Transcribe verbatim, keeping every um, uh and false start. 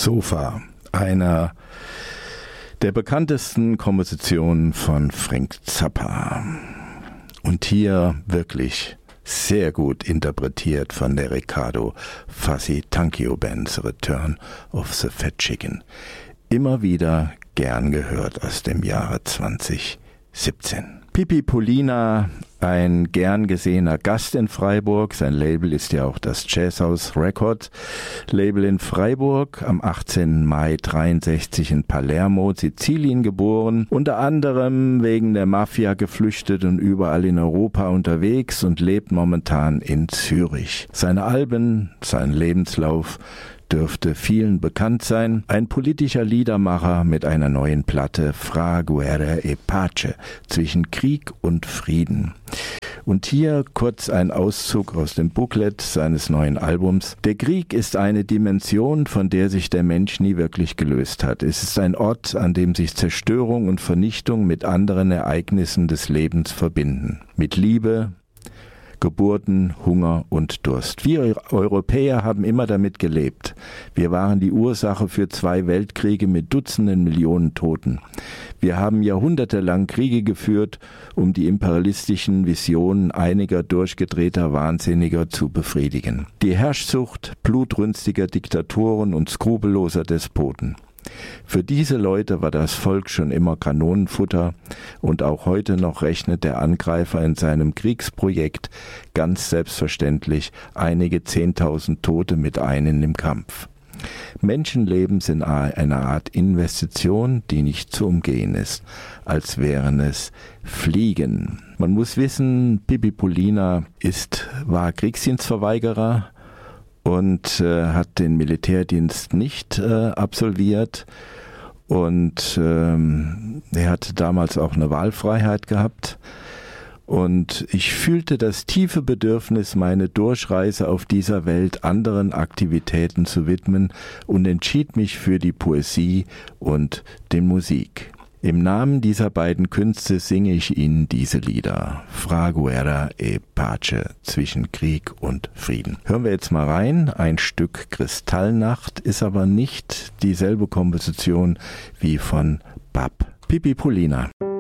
Sofa, einer der bekanntesten Kompositionen von Frank Zappa. Und hier wirklich sehr gut interpretiert von der Riccardo Fassi Tanchio Band's Return of the Fat Chicken. Immer wieder gern gehört aus dem Jahre zwanzig siebzehn. Pippi Polina, ein gern gesehener Gast in Freiburg. Sein Label ist ja auch das Jazzhaus Records Label in Freiburg. Am achtzehnten Mai dreiundsechzig in Palermo, Sizilien geboren. Unter anderem wegen der Mafia geflüchtet und überall in Europa unterwegs und lebt momentan in Zürich. Seine Alben, sein Lebenslauf dürfte vielen bekannt sein. Ein politischer Liedermacher mit einer neuen Platte, Fra Guerra e Pace, zwischen Krieg und Frieden. Und hier kurz ein Auszug aus dem Booklet seines neuen Albums. Der Krieg ist eine Dimension, von der sich der Mensch nie wirklich gelöst hat. Es ist ein Ort, an dem sich Zerstörung und Vernichtung mit anderen Ereignissen des Lebens verbinden. Mit Liebe, Geburten, Hunger und Durst. Wir Europäer haben immer damit gelebt. Wir waren die Ursache für zwei Weltkriege mit Dutzenden Millionen Toten. Wir haben jahrhundertelang Kriege geführt, um die imperialistischen Visionen einiger durchgedrehter Wahnsinniger zu befriedigen. Die Herrschsucht blutrünstiger Diktatoren und skrupelloser Despoten. Für diese Leute war das Volk schon immer Kanonenfutter und auch heute noch rechnet der Angreifer in seinem Kriegsprojekt ganz selbstverständlich einige Zehntausend Tote mit ein in dem Kampf. Menschenleben sind eine Art Investition, die nicht zu umgehen ist, als wären es Fliegen. Man muss wissen, Pippi Polina ist, war Kriegsdienstverweigerer und äh, hat den Militärdienst nicht äh, absolviert und ähm, er hatte damals auch eine Wahlfreiheit gehabt und ich fühlte das tiefe Bedürfnis, meine Durchreise auf dieser Welt anderen Aktivitäten zu widmen und entschied mich für die Poesie und die Musik. Im Namen dieser beiden Künste singe ich Ihnen diese Lieder. Fra Guerra e Pace, zwischen Krieg und Frieden. Hören wir jetzt mal rein. Ein Stück Kristallnacht ist aber nicht dieselbe Komposition wie von Bab. Pippi Polina.